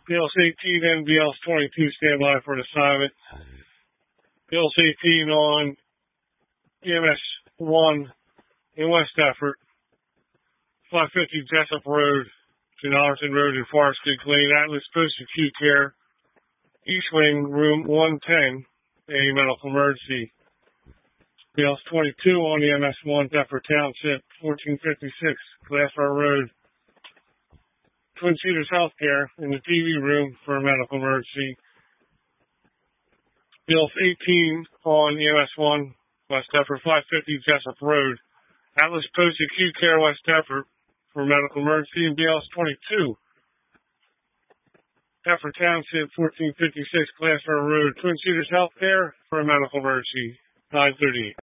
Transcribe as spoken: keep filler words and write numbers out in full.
B L S eighteen and B L S twenty-two stand by for an assignment. B L S eighteen on E M S one in West Effort, five fifty Jessup Road, between Arlington Road and Forest Creek Lane, Atlas Post-Acute Care, East Wing, Room one ten, a medical emergency. B L S twenty-two on E M S one, Deptford Township, fourteen fifty-six Glassboro Road, Twin Cedars Healthcare, in the T V room for a medical emergency. B L S eighteen on E M S one, West Deptford, five fifty Jessup Road, Atlas Post Acute Care, West Deptford, for medical emergency. And B L S twenty-two, Deptford Township, fourteen fifty-six Glassboro Road, Twin Cedars Healthcare, for a medical emergency. nine thirty-eight.